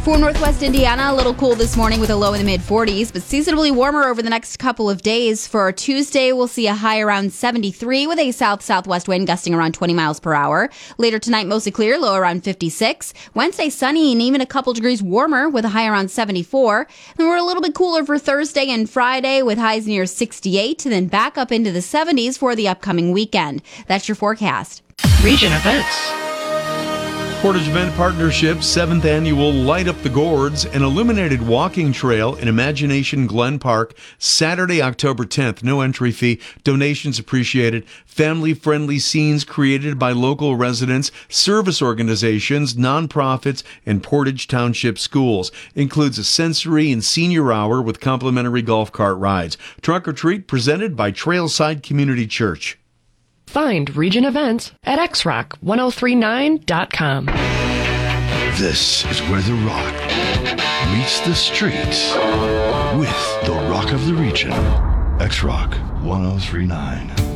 For Northwest Indiana, a little cool this morning with a low in the mid-40s, but seasonably warmer over the next couple of days. For Tuesday, we'll see a high around 73 with a south-southwest wind gusting around 20 miles per hour. Later tonight, mostly clear, low around 56. Wednesday, sunny and even a couple degrees warmer with a high around 74. And we're a little bit cooler for Thursday and Friday with highs near 68, and then back up into the 70s for the upcoming weekend. That's your forecast. Region events. Portage Event Partnership's 7th annual Light Up the Gourds, an illuminated walking trail in Imagination Glen Park, Saturday, October 10th. No entry fee. Donations appreciated. Family-friendly scenes created by local residents, service organizations, nonprofits, and Portage Township schools. Includes a sensory and senior hour with complimentary golf cart rides. Trunk or treat presented by Trailside Community Church. Find region events at xrock1039.com. This is where the rock meets the streets with the rock of the region. X-Rock 1039.